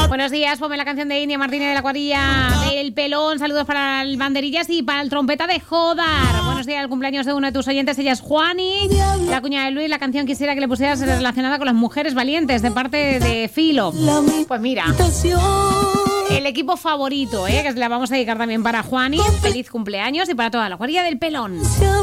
Buenos días, ponme la canción de India Martínez de la cuadrilla del Pelón. Saludos para el Banderillas y para el Trompeta de Jodar. Buenos días, el cumpleaños de uno de tus oyentes, ella es Juani. La cuñada de Luis, la canción quisiera que le pusieras relacionada con las mujeres valientes, de parte de Filo. Pues mira, el equipo favorito, que la vamos a dedicar también para Juani. Feliz cumpleaños y para toda la cuadrilla del Pelón.